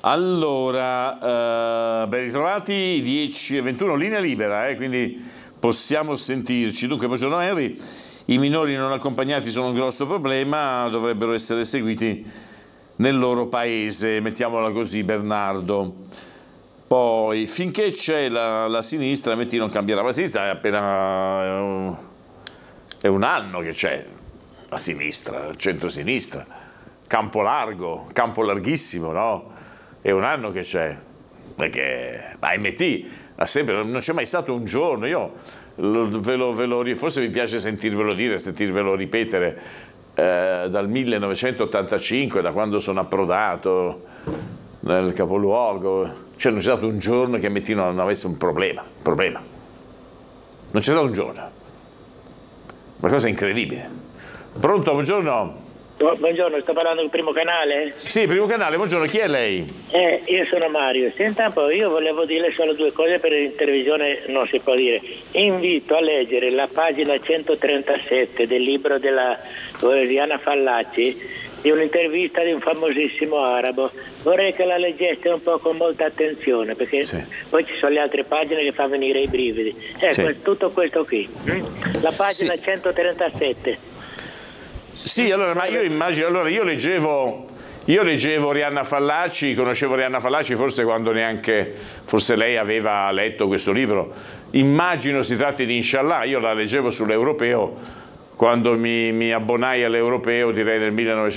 Allora, ben ritrovati, 10:21, linea libera, quindi possiamo sentirci. Dunque, buongiorno Henry, i minori non accompagnati sono un grosso problema, dovrebbero essere seguiti nel loro paese, mettiamola così, Bernardo. Poi, finché c'è la sinistra, metti non cambierà, la sinistra è appena... è un anno che c'è la sinistra, il centro-sinistra, campo largo, campo larghissimo, no? È un anno che c'è, perché AMT ha sempre, non c'è mai stato un giorno, io forse mi piace sentirvelo dire, sentirvelo ripetere, dal 1985, da quando sono approdato nel capoluogo, cioè non c'è stato un giorno che AMT non avesse un problema, non c'è stato un giorno, una cosa incredibile. Pronto, buongiorno? Buongiorno, sto parlando del Primo Canale? Sì, Primo Canale, buongiorno, chi è lei? Io sono Mario. Senta un po', io volevo dirle solo due cose, per in televisione non si può dire. Invito a leggere la pagina 137 del libro della Oriana Fallaci, di un'intervista di un famosissimo arabo. Vorrei che la leggeste un po' con molta attenzione, perché sì, poi ci sono le altre pagine che fa venire i brividi. Sì, tutto questo qui. La pagina 137. Sì, allora, ma io immagino, allora io leggevo Oriana Fallaci, conoscevo Oriana Fallaci forse quando forse lei aveva letto questo libro, immagino si tratti di Inshallah, io la leggevo sull'Europeo, quando mi abbonai all'Europeo, direi nel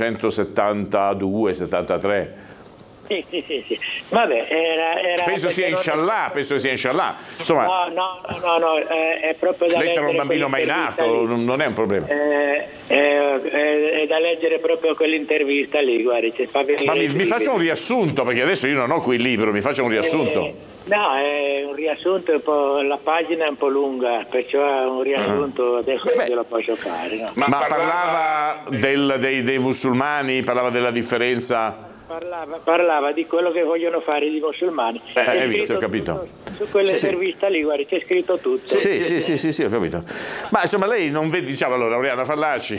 1972-73. Sì. Vabbè, era penso sia Inshallah. Insomma, no, è proprio da leggere un bambino mai nato, non è un problema. È da leggere proprio quell'intervista lì, guardi, fa venire. Ma mi faccia un riassunto, perché adesso io non ho qui il libro, mi faccia un riassunto. No, è un riassunto, la pagina è un po' lunga, perciò è un riassunto, adesso non lo posso fare. No. Ma parlava dei musulmani, parlava della differenza... Parlava di quello che vogliono fare i musulmani. Hai visto, ho capito. Su quell'intervista lì, guarda, c'è scritto tutto. Sì, ho capito. Ma insomma, lei non vede, diciamo, allora, Oriana Fallaci,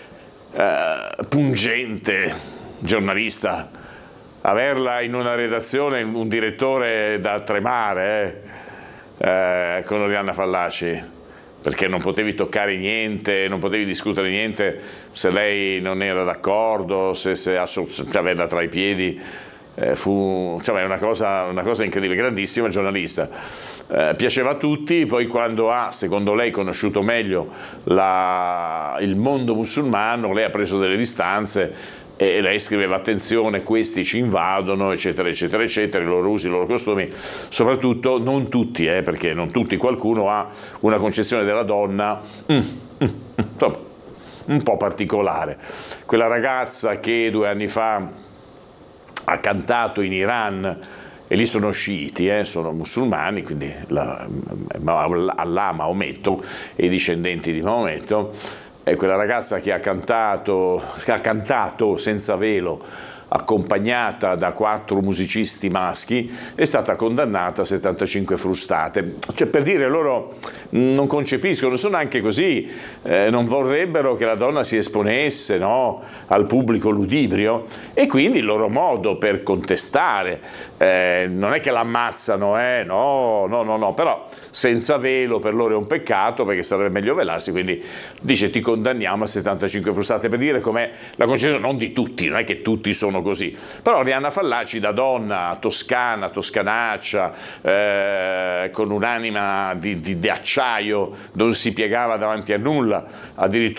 pungente, giornalista, averla in una redazione, un direttore da tremare, con Oriana Fallaci, perché non potevi toccare niente, non potevi discutere niente se lei non era d'accordo, se averla tra i piedi, una cosa incredibile, grandissima giornalista. Piaceva a tutti, poi quando ha, secondo lei, conosciuto meglio il mondo musulmano, lei ha preso delle distanze e lei scriveva: attenzione, questi ci invadono, eccetera, i loro usi, i loro costumi, soprattutto non tutti, perché non tutti, qualcuno ha una concezione della donna insomma, un po' particolare. Quella ragazza che 2 anni fa ha cantato in Iran, e lì sono sciiti, sono musulmani, quindi Allah, Maometto e i discendenti di Maometto. È quella ragazza che ha cantato senza velo, accompagnata da 4 musicisti maschi, è stata condannata a 75 frustate. Cioè, per dire, loro non concepiscono, sono anche così, non vorrebbero che la donna si esponesse, no, al pubblico ludibrio, e quindi il loro modo per contestare, non è che l'ammazzano, no, però senza velo per loro è un peccato, perché sarebbe meglio velarsi, quindi dice: ti condanniamo a 75 frustate, per dire com'è la concezione, non di tutti, non è che tutti sono così, però Oriana Fallaci, da donna toscanaccia, con un'anima di acciaio, non si piegava davanti a nulla,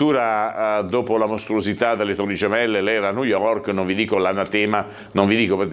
addirittura dopo la mostruosità delle Torri Gemelle lei era a New York, non vi dico l'anatema, non vi dico